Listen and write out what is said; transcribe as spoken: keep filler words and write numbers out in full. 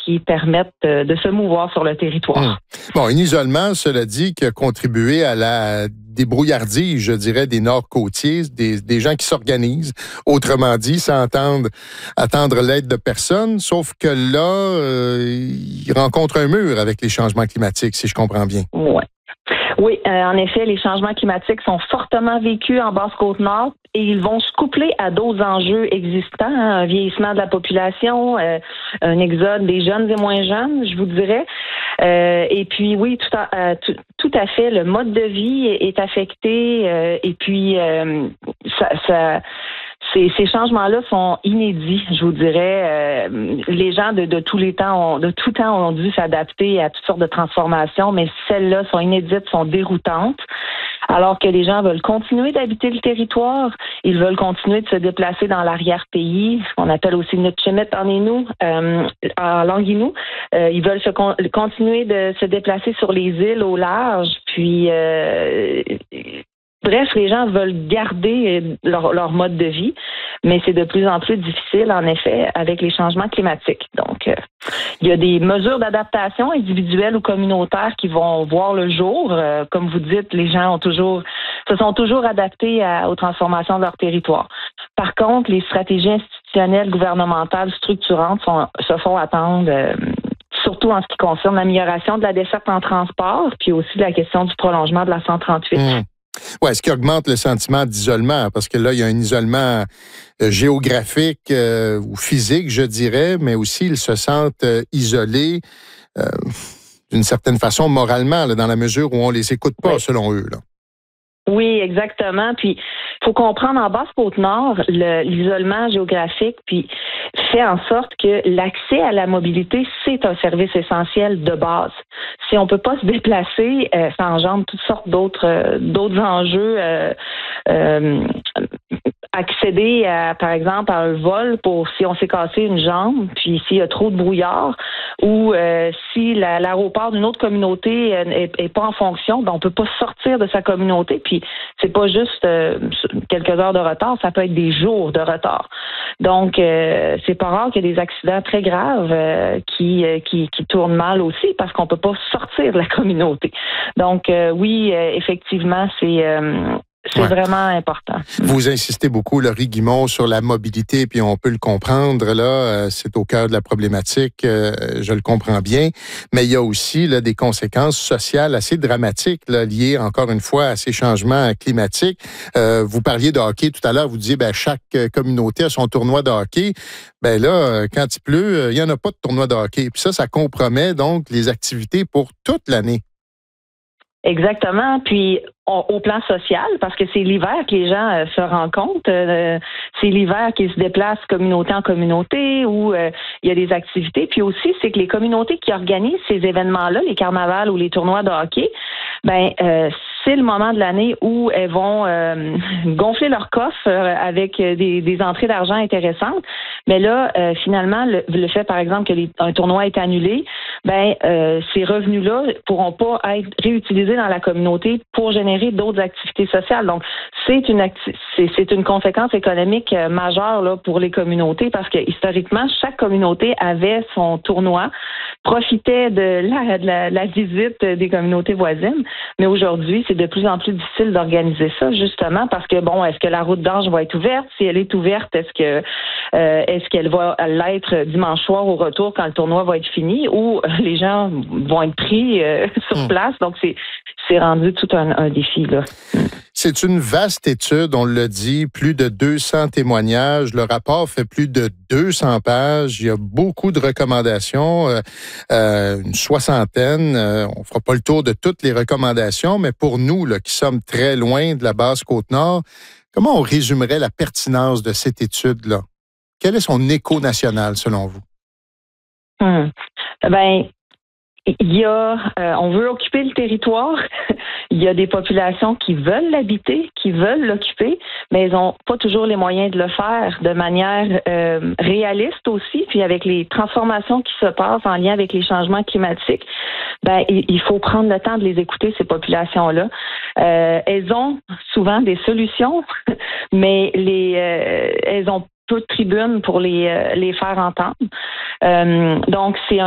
qui permettent de, de se mouvoir sur le territoire. Hum. Bon, un isolement, cela dit, qui a contribué à la débrouillardise, je dirais, des nord-côtiers, des, des gens qui s'organisent, autrement dit, sans attendre, attendre l'aide de personne, sauf que là, euh, ils rencontrent un mur avec les changements climatiques, si je comprends bien. Ouais. Oui, euh, en effet, les changements climatiques sont fortement vécus en Basse-Côte-Nord et ils vont se coupler à d'autres enjeux existants, hein, un vieillissement de la population, euh, un exode des jeunes et moins jeunes, je vous dirais. Euh, et puis oui, tout à, euh, tout, tout à fait, le mode de vie est, est affecté euh, et puis euh, ça... ça Ces, ces changements-là sont inédits, je vous dirais. Euh, les gens de, de tous les temps, ont, de tout temps, ont dû s'adapter à toutes sortes de transformations, mais celles-là sont inédites, sont déroutantes. Alors que les gens veulent continuer d'habiter le territoire, ils veulent continuer de se déplacer dans l'arrière-pays, ce qu'on appelle aussi Nutchimit en Inou, euh, en langue Inou. Euh, ils veulent se con- continuer de se déplacer sur les îles au large, puis euh, bref, les gens veulent garder leur, leur mode de vie, mais c'est de plus en plus difficile, en effet, avec les changements climatiques. Donc, euh, il y a des mesures d'adaptation individuelles ou communautaires qui vont voir le jour. Euh, comme vous dites, les gens ont toujours, se sont toujours adaptés à, aux transformations de leur territoire. Par contre, les stratégies institutionnelles, gouvernementales, structurantes sont, se font attendre. Euh, surtout en ce qui concerne l'amélioration de la desserte en transport, puis aussi la question du prolongement de la cent trente-huit. Mmh. Oui, ce qui augmente le sentiment d'isolement, parce que là, il y a un isolement euh, géographique euh, ou physique, je dirais, mais aussi ils se sentent euh, isolés euh, d'une certaine façon moralement, là, dans la mesure où on les écoute pas, oui. Selon eux, là. Oui, exactement. Puis, il faut comprendre, en Basse-Côte-Nord, le, l'isolement géographique puis fait en sorte que l'accès à la mobilité, c'est un service essentiel de base. Si on peut pas se déplacer, euh, ça engendre toutes sortes d'autres euh, d'autres enjeux. Euh, euh, accéder, à, par exemple, à un vol pour si on s'est cassé une jambe, puis s'il y a trop de brouillard, ou euh, si la, l'aéroport d'une autre communauté euh, est, est pas en fonction, ben on peut pas sortir de sa communauté. Puis c'est pas juste euh, quelques heures de retard, ça peut être des jours de retard. Donc euh, c'est pas rare qu'il y ait des accidents très graves euh, qui, euh, qui qui tournent mal aussi parce qu'on peut pas sortir de la communauté. Donc euh, oui, euh, effectivement, c'est euh, C'est ouais. vraiment important. Vous insistez beaucoup, Laurie Guimond, sur la mobilité, puis on peut le comprendre, là, euh, c'est au cœur de la problématique, euh, je le comprends bien, mais il y a aussi là, des conséquences sociales assez dramatiques là, liées, encore une fois, à ces changements climatiques. Euh, vous parliez de hockey tout à l'heure, vous disiez ben, chaque communauté a son tournoi de hockey. Ben là, quand il pleut, il n'y en a pas de tournoi de hockey. Puis ça, ça compromet donc les activités pour toute l'année. Exactement. Puis on, au plan social, parce que c'est l'hiver que les gens euh, se rencontrent, euh, c'est l'hiver qu'ils se déplacent communauté en communauté où euh, il y a des activités. Puis aussi, c'est que les communautés qui organisent ces événements-là, les carnavals ou les tournois de hockey, ben euh, c'est le moment de l'année où elles vont euh, gonfler leur coffre avec des, des entrées d'argent intéressantes. Mais là, euh, finalement, le, le fait, par exemple, que les, un tournoi est annulé, ben euh, ces revenus-là pourront pas être réutilisés dans la communauté pour générer d'autres activités sociales. Donc, c'est une acti- c'est, c'est une conséquence économique euh, majeure là pour les communautés parce que historiquement, chaque communauté avait son tournoi, profitait de la, de la, la visite des communautés voisines. Mais aujourd'hui, c'est de plus en plus difficile d'organiser ça, justement, parce que, bon, est-ce que la route d'Ange va être ouverte? Si elle est ouverte, est-ce que euh, est-ce qu'elle va l'être dimanche soir au retour quand le tournoi va être fini? Ou les gens vont être pris euh, sur mmh. place? Donc, c'est, c'est rendu tout un, un défi, là. C'est une vaste étude, on l'a dit, plus de deux cents témoignages. Le rapport fait plus de deux cents pages. Il y a beaucoup de recommandations, euh, euh, une soixantaine. Euh, on ne fera pas le tour de toutes les recommandations, mais pour nous, là, qui sommes très loin de la Basse-Côte-Nord, comment on résumerait la pertinence de cette étude-là? Quel est son écho national, selon vous? Hum. Ben, il y a, euh, on veut occuper le territoire. Il y a des populations qui veulent l'habiter, qui veulent l'occuper, mais ils n'ont pas toujours les moyens de le faire de manière euh, réaliste aussi. Puis avec les transformations qui se passent en lien avec les changements climatiques, ben il, il faut prendre le temps de les écouter, ces populations-là. Euh, elles ont souvent des solutions, mais les euh, elles ont peu de tribunes pour les, euh, les faire entendre. Euh, donc, c'est un